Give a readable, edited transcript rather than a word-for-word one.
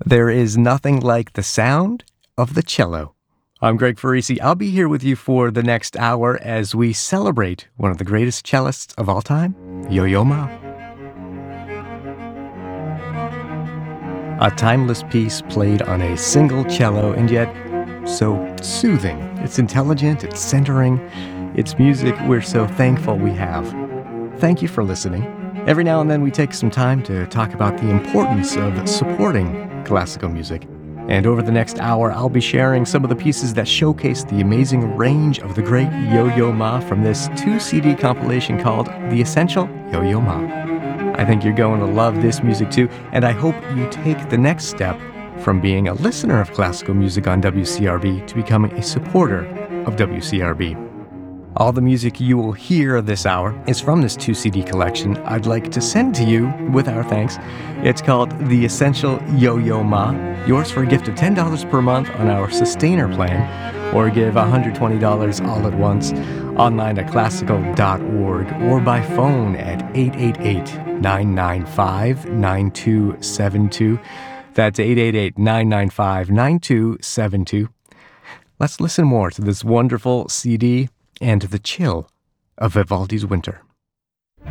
There is nothing like the sound of the cello. I'm Greg Farisi. I'll be here with you for the next hour as we celebrate one of the greatest cellists of all time, Yo-Yo Ma. A timeless piece played on a single cello and yet so soothing. It's intelligent, it's centering, it's music we're so thankful we have. Thank you for listening. Every now and then we take some time to talk about the importance of supporting classical music. And over the next hour, I'll be sharing some of the pieces that showcase the amazing range of the great Yo-Yo Ma from this 2-CD compilation called The Essential Yo-Yo Ma. I think you're going to love this music too, and I hope you take the next step from being a listener of classical music on WCRB to becoming a supporter of WCRB. All the music you will hear this hour is from this 2-CD collection I'd like to send to you with our thanks. It's called The Essential Yo-Yo Ma, yours for a gift of $10 per month on our Sustainer plan, or give $120 all at once online at classical.org or by phone at 888-995-9272. That's 888-995-9272. Let's listen more to this wonderful CD and the chill of Vivaldi's Winter.